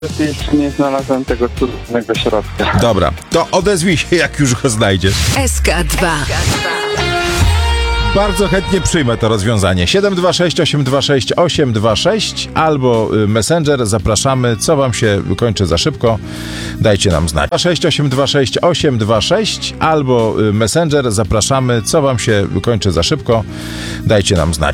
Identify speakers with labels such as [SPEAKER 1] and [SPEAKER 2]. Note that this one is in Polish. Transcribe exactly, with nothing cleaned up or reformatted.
[SPEAKER 1] Jeszcze nie znalazłem tego cudownego środka.
[SPEAKER 2] Dobra, to odezwij się, jak już go znajdziesz.
[SPEAKER 3] S K dwa.
[SPEAKER 2] Bardzo chętnie przyjmę to rozwiązanie. siedem dwa sześć osiem dwa sześć osiem dwa sześć albo Messenger. Zapraszamy. Co wam się kończy za szybko? Dajcie nam znać. dwa sześć osiem dwa sześć osiem dwa sześć albo Messenger. Zapraszamy. Co wam się kończy za szybko? Dajcie nam znać.